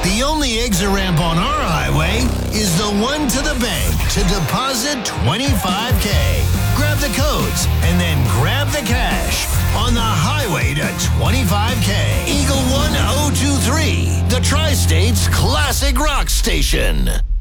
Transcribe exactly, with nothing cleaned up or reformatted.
The only exit ramp on our highway is the one to the bank to deposit twenty-five K. Grab the codes and then grab the cash on the highway to twenty-five K. Eagle one oh two three, the Tri-State's classic rock station.